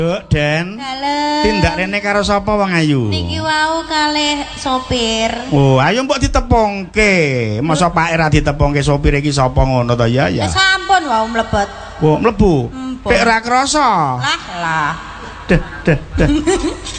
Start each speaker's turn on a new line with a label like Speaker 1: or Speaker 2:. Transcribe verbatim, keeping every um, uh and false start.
Speaker 1: Duk, Den.
Speaker 2: Dalem.
Speaker 1: Tindak rene karo sapa wong ayu?
Speaker 2: Niki wau kalih sopir.
Speaker 1: Oh, ayo mbok ditepungke. Masa Pak ra ditepungke sopir iki sapa ngono to ya ya.
Speaker 2: Wis sampun wau mlebet.
Speaker 1: Oh, mlebu. Pek ra krasa.
Speaker 2: Lah lah.
Speaker 1: Deh, deh, deh.